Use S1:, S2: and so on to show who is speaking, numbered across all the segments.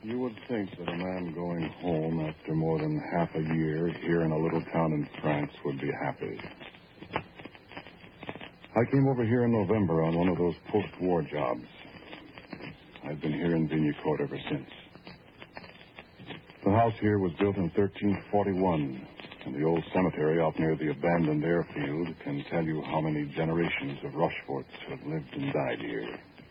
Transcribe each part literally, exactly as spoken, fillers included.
S1: You would think that a man going home after more than half a year here in a little town in France would be happy. I came over here in November on one of those post-war jobs. I've been here in Vignecourt ever since. The house here was built in thirteen forty-one, and the old cemetery out near the abandoned airfield can tell you how many generations of Rocheforts have lived and died here.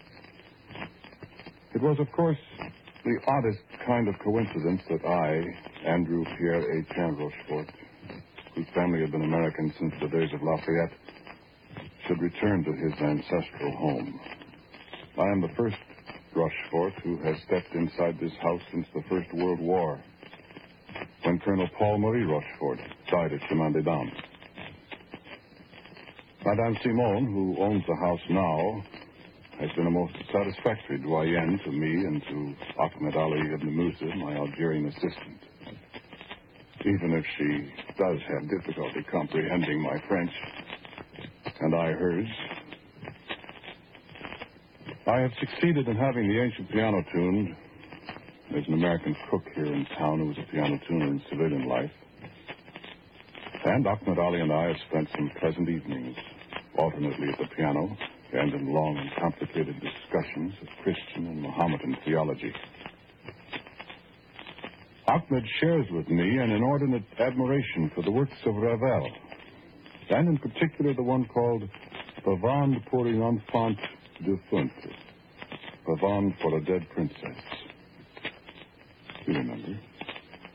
S1: It was, of course, the oddest kind of coincidence that I, Andrew Pierre Etienne Rochefort, whose family had been American since the days of Lafayette, should return to his ancestral home. I am the first Rochefort who has stepped inside this house since the First World War, when Colonel Paul Marie Rochefort died at Chemin des Dames. Madame Simone, who owns the house now, has been a most satisfactory doyenne to me and to Ahmed Ali ibn Musa, my Algerian assistant. Even if she does have difficulty comprehending my French, and I hers. I have succeeded in having the ancient piano tuned. There's an American cook here in town who was a piano tuner in civilian life. And Ahmed Ali and I have spent some pleasant evenings, alternately at the piano and in long and complicated discussions of Christian and Mohammedan theology. Ahmed shares with me an inordinate admiration for the works of Ravel, and in particular the one called Pavane pour une enfant défunte, Pavane for a dead princess.